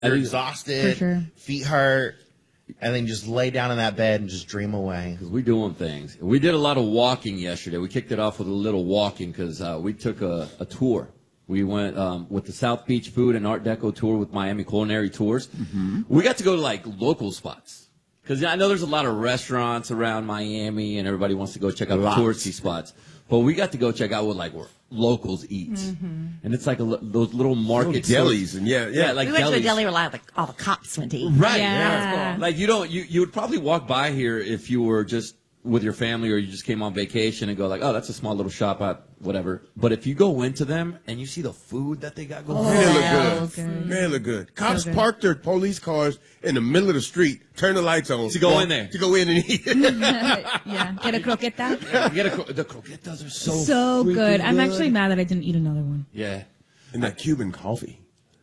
You're For exhausted, sure. feet hurt, and then just lay down in that bed and just dream away. Because we doing things. We did a lot of walking yesterday. We kicked it off with a little walking because we took a tour. We went with the South Beach Food and Art Deco tour with Miami Culinary Tours. Mm-hmm. We got to go to, like, local spots. Because I know there's a lot of restaurants around Miami, and everybody wants to go check out the touristy spots. But we got to go check out what, like, where locals eat. Mm-hmm. And it's like those little market delis. And yeah, like we went delis. to a deli where like all the cops went to eat. Right. Yeah. Like, you would probably walk by here if you were just with your family or you just came on vacation and go like, oh, that's a small little shop at whatever. But if you go into them and you see the food that they got going on. Man, they look good. Man, they look good. Cops park their police cars in the middle of the street, turn the lights on. To go in there. To go in and eat. Yeah. Get a croqueta. The croquetas are So good. I'm actually mad that I didn't eat another one. Yeah. And that Cuban coffee.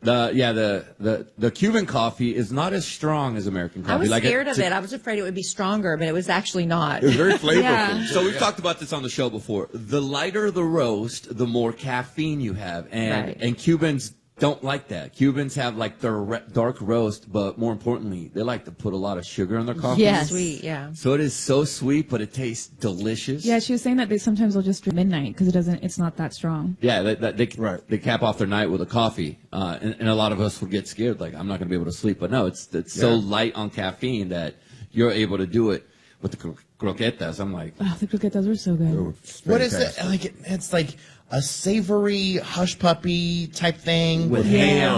The Cuban coffee is not as strong as American coffee. I was scared of it. I was afraid it would be stronger, but it was actually not. It was very flavorful. Yeah. So we've talked about this on the show before. The lighter the roast, the more caffeine you have. And Cubans don't like that. Cubans have like their dark roast, but more importantly, they like to put a lot of sugar in their coffee. Yes. Sweet, yeah. So it is so sweet, but it tastes delicious. Yeah, she was saying that they sometimes will just drink midnight because it's not that strong. Yeah, they cap off their night with a coffee, and a lot of us would get scared, like I'm not going to be able to sleep. But no, it's so light on caffeine that you're able to do it with the croquetas. I'm like, Oh, the croquetas were so good. What is it? Like it's like a savory hush puppy type thing With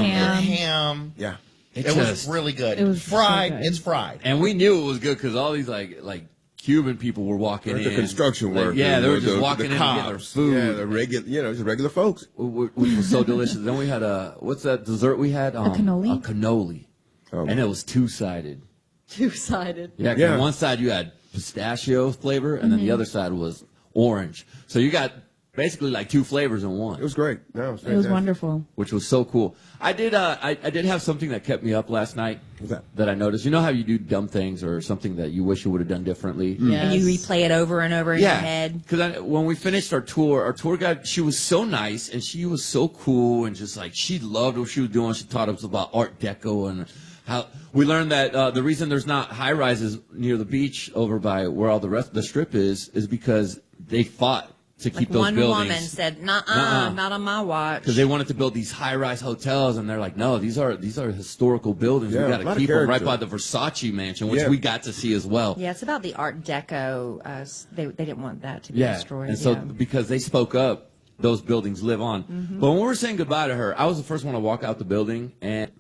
ham. Yeah. It was really good. It was fried. so good. It's fried. and we knew it was good because all these like Cuban people were walking in. The construction Like, workers. yeah, they were the- just the walking in to get their cops. food. Yeah, the regular, just regular folks. Which was so delicious. Then we had what's that dessert we had? A cannoli? A cannoli. Oh, And it was two-sided. Two-sided. Yeah, 'cause Yeah. on one side you had pistachio flavor, and then the other side was orange. So you got basically like two flavors in one. It was great. No, it was It was fantastic. wonderful. Which was so cool. I did have something that kept me up last night What's that? I noticed. You know how you do dumb things or something that you wish you would have done differently? And you replay it over and over in your head. Because when we finished our tour guide, she was so nice and she was so cool and just like she loved what she was doing. She taught us about Art Deco and how we learned that the reason there's not high rises near the beach over by where all the rest of the strip is because they fought to keep Like those one buildings. woman said, not on my watch. Because they wanted to build these high-rise hotels, and they're like, no, these are historical buildings. Yeah, We a got lot to of keep them right character. by the Versace mansion, which Yeah. we got to see as well. Yeah, it's about the Art Deco. They didn't want that to be Yeah, destroyed. and so because they spoke up, those buildings live on. But when we were saying goodbye to her, I was the first one to walk out the building, and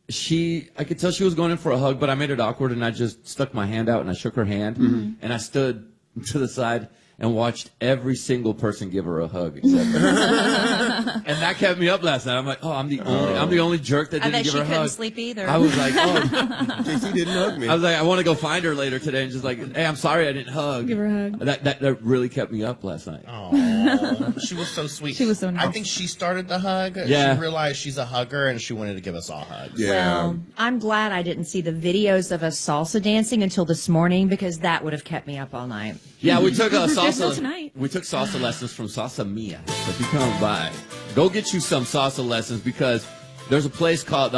I could tell she was going in for a hug, but I made it awkward, and I just stuck my hand out and I shook her hand, and I stood to the side and watched every single person give her a hug except her. And that kept me up last night. I'm like, I'm the only jerk that I didn't bet give she her a couldn't hug. sleep either. I was like, JC didn't hug me. I was like, I want to go find her later today and just like, hey, I'm sorry I didn't hug. Give her a hug. That really kept me up last night. Oh, she was so sweet. She was so nice. I think she started the hug. Yeah. She realized she's a hugger and she wanted to give us all hugs. Yeah. Well, I'm glad I didn't see the videos of us salsa dancing until this morning because that would have kept me up all night. Yeah, we took Still salsa. tonight. We took salsa lessons from Salsa Mia. So if you come by, go get you some salsa lessons because there's a place called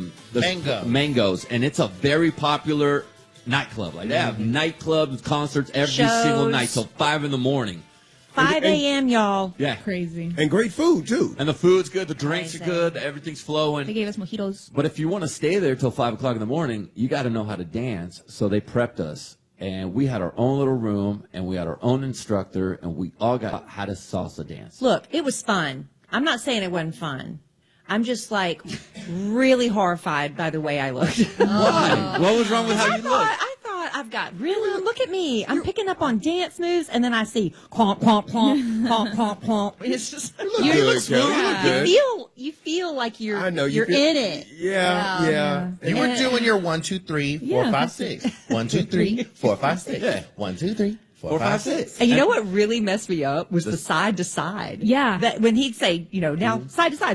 Mangoes, and it's a very popular nightclub. Like they have nightclubs, concerts every Shows. single night till 5 a.m. 5 a.m., y'all. Yeah, Crazy. And great food, too. and the food's good, the drinks are Amazing. good, everything's They flowing. gave us mojitos. But if you want to stay there till 5 o'clock in the morning, you got to know how to dance. So they prepped us. And we had our own little room, and we had our own instructor, and we all got how to salsa dance. Look, it was fun. I'm not saying it wasn't fun. I'm just like really horrified by the way I looked. Why? What was wrong with how you look? I thought I've got really look at me. I'm picking up on dance moves, and then I see clomp clomp clomp clomp clomp clomp. It's just You look good, Kelly. You look good. you feel like you're I know. you're feel- in it. Yeah. You were doing your 1, 2, 3, 4, 5, 6. 1, 2, 3, 4, 5, 6. Yeah. 1, 2, 3, 4, 5, 6. And you know what really messed me up was the side to side. Yeah. That when he'd say, now side to side.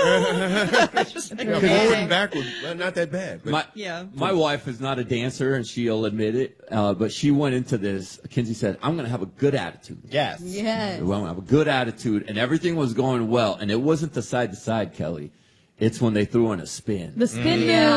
Just like, Forward and backward, not that bad. But My wife is not a dancer, and she'll admit it, but she went into this. Kinsey said, I'm going to have a good attitude. Yes. yes. I'm going to have a good attitude, and everything was going well. And it wasn't the side-to-side, Kelly. It's when they threw in a spin. The spin Yeah. move.